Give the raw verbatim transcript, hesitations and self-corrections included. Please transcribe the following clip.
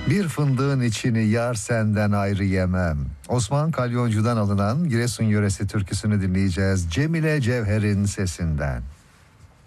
Bir fındığın içini yar senden ayrı yemem. Osman Kalyoncu'dan alınan Giresun yöresi türküsünü dinleyeceğiz. Cemile Cevher'in sesinden.